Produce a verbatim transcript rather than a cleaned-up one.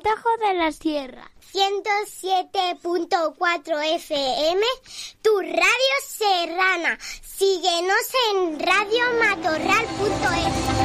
Tajo de la Sierra. ciento siete punto cuatro F M, tu radio serrana. Síguenos en radio matorral punto es.